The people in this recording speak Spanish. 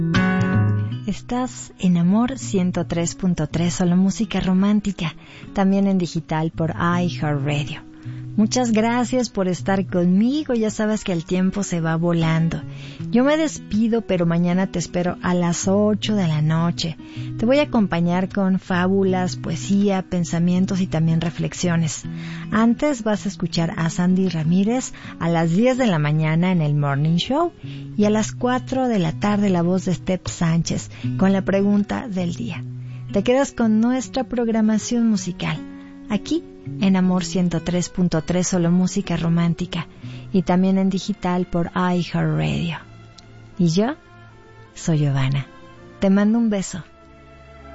Estás en Amor 103.3, solo música romántica, también en digital por iHeartRadio. Muchas gracias por estar conmigo, ya sabes que el tiempo se va volando. Yo me despido, pero mañana te espero a las 8 de la noche. Te voy a acompañar con fábulas, poesía, pensamientos y también reflexiones. Antes vas a escuchar a Sandy Ramírez a las 10 de la mañana en el Morning Show y a las 4 de la tarde la voz de Steph Sánchez con la pregunta del día. Te quedas con nuestra programación musical, aquí en Amor 103.3, solo música romántica, y también en digital por iHeartRadio. Y yo soy Giovanna. Te mando un beso.